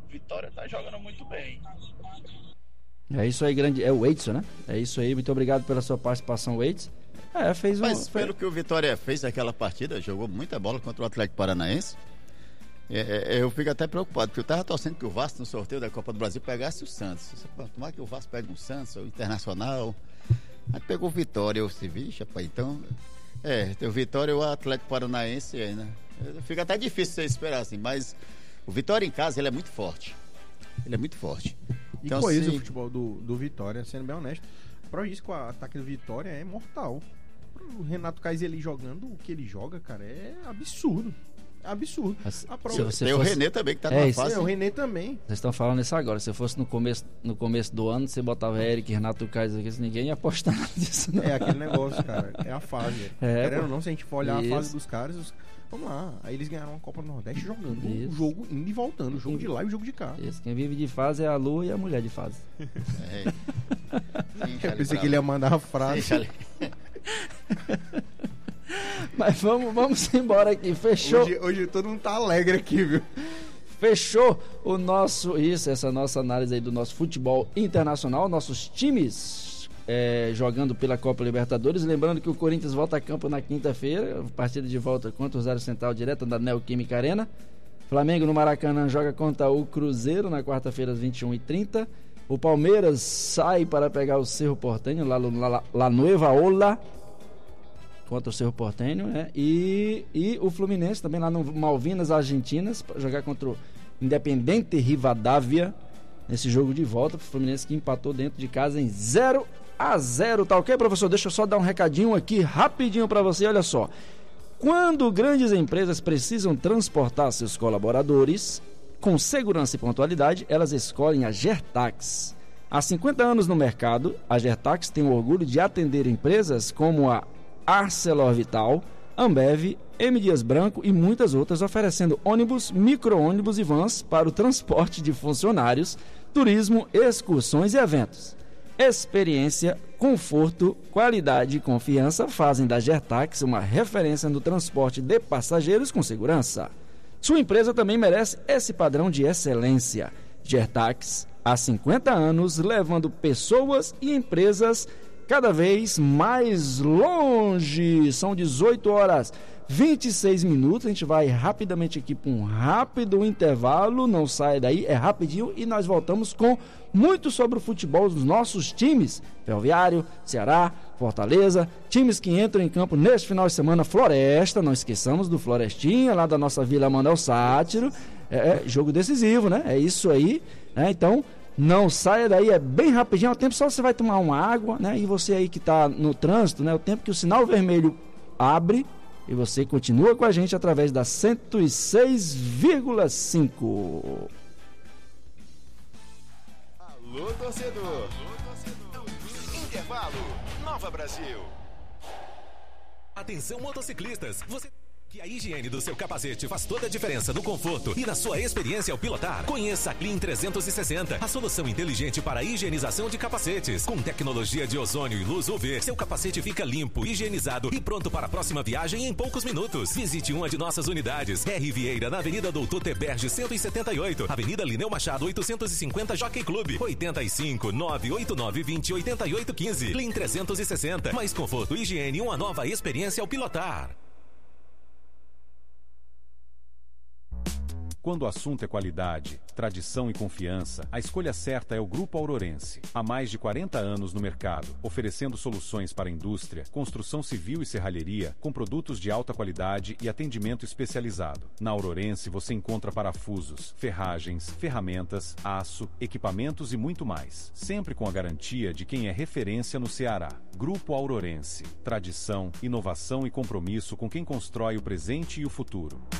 Vitória tá jogando muito bem. É isso aí, grande. É o Weidson, né? É isso aí, muito obrigado pela sua participação, Weidson. Mas pelo que o Vitória fez naquela partida, jogou muita bola contra o Atlético Paranaense. Eu fico até preocupado, porque eu tava torcendo que o Vasco no sorteio da Copa do Brasil pegasse o Santos. Tomara que o Vasco pegue um Santos, ou o Internacional. Aí pegou o Vitória, eu disse, vixe, rapaz, então... tem o Vitória e o Atlético Paranaense aí, né? Fica até difícil você esperar assim, mas o Vitória em casa, ele é muito forte. Ele é muito forte. Então, e coisa o futebol do Vitória, sendo bem honesto. Pra isso que o ataque do Vitória é mortal. O Renato Kaiser ali jogando o que ele joga, cara, é absurdo. Absurdo. Tem o René também que tá numa fase. O René também. Vocês estão falando isso agora. Se fosse no começo do ano, você botava Eric, Renato Kaiser aqui, ninguém ia apostar nisso. Não. É aquele negócio, cara. É a fase. Querendo ou não, se a gente for olhar a fase dos caras, vamos lá. Aí eles ganharam a Copa do Nordeste jogando o jogo indo e voltando. O jogo de lá e o jogo de cá. Isso. Quem vive de fase é a lua e a mulher de fase. Eu pensei que ele ia mandar a frase. Mas vamos embora aqui. Fechou. Hoje todo mundo tá alegre aqui, viu? Fechou essa nossa análise aí do nosso futebol internacional, nossos times jogando pela Copa Libertadores. Lembrando que o Corinthians volta a campo na quinta-feira, partida de volta contra o Rosário Central, direto da Neoquímica Arena. Flamengo no Maracanã joga contra o Cruzeiro na quarta-feira às 21h30. O Palmeiras sai para pegar o Cerro Porteño lá no La Nueva Ola contra o Cerro Porteño, né? E o Fluminense também lá no Malvinas Argentinas para jogar contra o Independente Rivadavia nesse jogo de volta. O Fluminense que empatou dentro de casa em 0-0, tá ok, professor? Deixa eu só dar um recadinho aqui rapidinho para você, olha só. Quando grandes empresas precisam transportar seus colaboradores com segurança e pontualidade, elas escolhem a Gertax. Há 50 anos no mercado, a Gertax tem o orgulho de atender empresas como a ArcelorMittal, Ambev, M. Dias Branco e muitas outras, oferecendo ônibus, micro-ônibus e vans para o transporte de funcionários, turismo, excursões e eventos. Experiência, conforto, qualidade e confiança fazem da Gertax uma referência no transporte de passageiros com segurança. Sua empresa também merece esse padrão de excelência. Gertax, há 50 anos, levando pessoas e empresas cada vez mais longe. São 18h26. A gente vai rapidamente aqui para um rápido intervalo. Não sai daí, é rapidinho. E nós voltamos com muito sobre o futebol dos nossos times. Ferroviário, Ceará, Fortaleza. Times que entram em campo neste final de semana. Floresta, não esqueçamos do Florestinha, lá da nossa Vila Manuel Sátiro. Jogo decisivo, né? É isso aí. Então... não saia daí, é bem rapidinho, é o tempo só você vai tomar uma água, né? E você aí que está no trânsito, né? O tempo que o sinal vermelho abre e você continua com a gente através da 106,5. Alô, torcedor! Intervalo, Nova Brasil. Atenção, motociclistas, que a higiene do seu capacete faz toda a diferença no conforto e na sua experiência ao pilotar. Conheça a Clean 360, a solução inteligente para a higienização de capacetes. Com tecnologia de ozônio e luz UV, seu capacete fica limpo, higienizado e pronto para a próxima viagem em poucos minutos. Visite uma de nossas unidades. R. Vieira, na Avenida Doutor Teberge 178, Avenida Lineu Machado 850, Jockey Clube, 85 989 20 88 15. Clean 360, mais conforto, higiene e uma nova experiência ao pilotar. Quando o assunto é qualidade, tradição e confiança, a escolha certa é o Grupo Aurorense. Há mais de 40 anos no mercado, oferecendo soluções para a indústria, construção civil e serralheria, com produtos de alta qualidade e atendimento especializado. Na Aurorense você encontra parafusos, ferragens, ferramentas, aço, equipamentos e muito mais. Sempre com a garantia de quem é referência no Ceará. Grupo Aurorense. Tradição, inovação e compromisso com quem constrói o presente e o futuro.